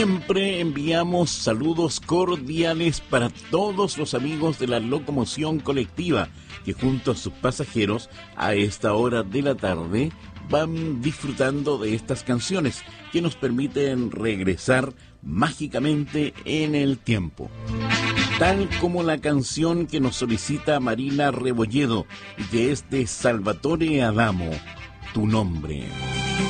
Siempre enviamos saludos cordiales para todos los amigos de la locomoción colectiva que junto a sus pasajeros a esta hora de la tarde van disfrutando de estas canciones que nos permiten regresar mágicamente en el tiempo. Tal como la canción que nos solicita Marina Rebolledo y que es de Salvatore Adamo, Tu Nombre.